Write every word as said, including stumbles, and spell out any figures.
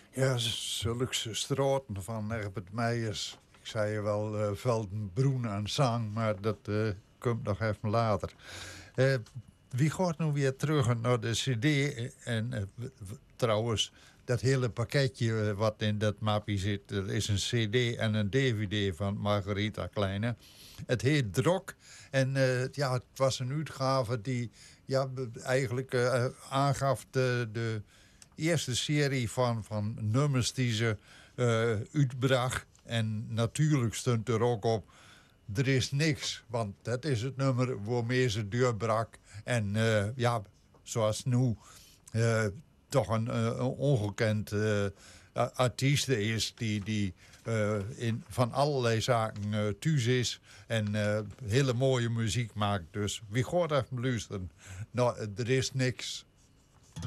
Ja, zulke straten van Herbert Meijers. Ik zei je wel, uh, Veldenbroen aan zang, maar dat uh, komt nog even later. Uh, wie gaat nu weer terug naar de cd? En uh, w- w- trouwens, dat hele pakketje uh, wat in dat mapje zit... er is een cd en een dvd van Margaretha Kleine. Het heet Drok. En uh, ja, het was een uitgave die ja, eigenlijk uh, aangaf de... de eerste serie van, van nummers die ze uh, uitbracht. En natuurlijk stond er ook op... er is niks, want dat is het nummer waarmee ze deurbrak. En uh, ja, zoals nu... Uh, toch een, uh, een ongekend uh, artieste is... die, die uh, in, van allerlei zaken uh, thuis is... en uh, hele mooie muziek maakt. Dus wie gaat even luisteren? Nou, er is niks...